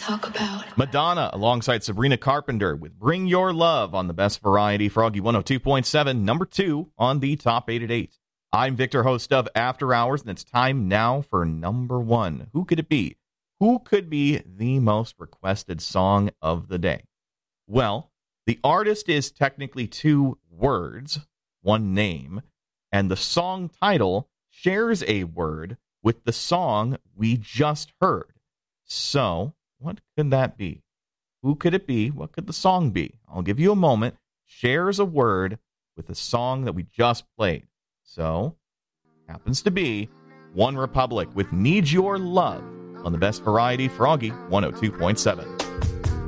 talk about. Madonna alongside Sabrina Carpenter with Bring Your Love on the Best Variety, Froggy 102.7, number 2 on the Top 8 at 8. I'm Victor, host of After Hours, and it's time now for number 1. Who could it be? Who could be the most requested song of the day? Well, the artist is technically 2 words, 1 name, and the song title shares a word with the song we just heard. So, what could that be? Who could it be? What could the song be? I'll give you a moment. Shares a word with the song that we just played. So, happens to be One Republic with Need Your Love on the Best Variety, Froggy 102.7.